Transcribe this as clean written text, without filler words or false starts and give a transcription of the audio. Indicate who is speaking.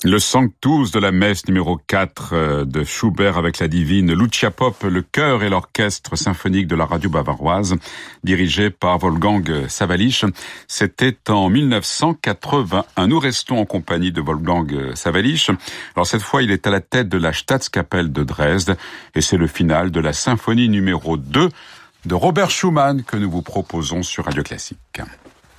Speaker 1: Le Sanctus de la messe numéro 4 de Schubert avec la divine Lucia Popp, le chœur et l'orchestre symphonique de la radio bavaroise, dirigé par Wolfgang Sawallisch. C'était en 1981. Nous restons en compagnie de Wolfgang Sawallisch. Alors cette fois, il est à la tête de la Staatskapelle de Dresde et c'est le final de la symphonie numéro 2 de Robert Schumann que nous vous proposons sur Radio Classique.